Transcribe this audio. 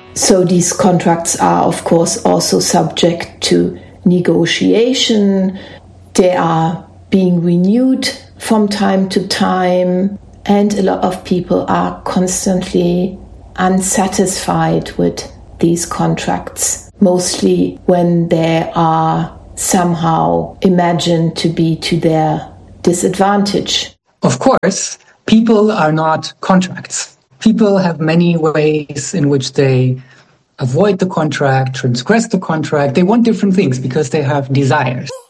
So these contracts are, of course, also subject to negotiation. They are being renewed from time to time, and a lot of people are constantly unsatisfied with these contracts, mostly when they are somehow imagined to be to their disadvantage. Of course, people are not contracts. People have many ways in which they avoid the contract, transgress the contract. They want different things because they have desires.